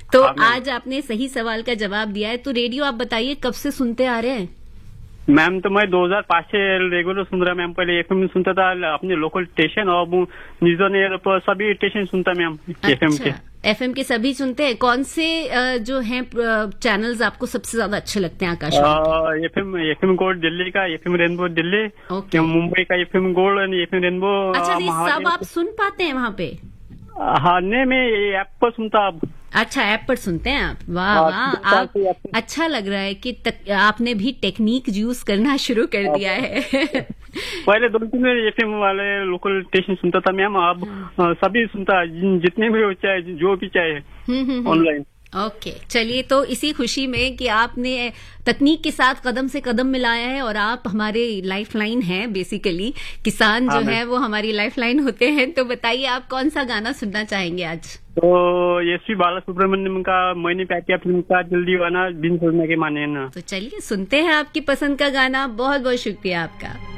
तो हाँ मैम। आज आपने सही सवाल का जवाब दिया है। तो रेडियो आप बताइए कब से सुनते आ रहे हैं? मैम तो मैं 2005 से रेगुलर सुन रहा मैम। पहले एफएम में सुनता था अपने लोकल स्टेशन, और न्यूज ऑन एयर पर सभी स्टेशन सुनता मैम एफएम के। अच्छा, एफएम के सभी सुनते हैं। कौन से जो हैं चैनल्स आपको सबसे ज्यादा अच्छे लगते हैं आकाशवाणी के? एफएम गोल्ड दिल्ली का, FM rainbow Delhi, okay. Mumbai का एफएम गोल्ड और एफएम रेनबो। अच्छा, ये सब आप सुन पाते हैं वहाँ पे? हाँ नहीं, मैं ऐप पर सुनता अब। अच्छा, ऐप पर सुनते हैं आप। वाह हाँ, वाह, 2 साल आप से ऐप पर। अच्छा लग रहा है कि आपने भी टेक्निक यूज करना शुरू कर दिया है। पहले 2-3 एफएम वाले लोकल स्टेशन सुनता था मैम। अब सभी सुनता, जितने भी हो चाहे, जो भी चाहे ऑनलाइन। ओके, चलिए, तो इसी खुशी में कि आपने तकनीक के साथ कदम से कदम मिलाया है और आप हमारे लाइफलाइन हैं। बेसिकली किसान जो है वो हमारी लाइफलाइन होते हैं। तो बताइए, आप कौन सा गाना सुनना चाहेंगे आज? तो एसपी बालासुब्रमण्यम का मैंने प्यार किया फिल्म का दिल दीवाना, बिन सोचने के माने ना। तो चलिए सुनते हैं आपकी पसंद का गाना। बहुत बहुत शुक्रिया आपका।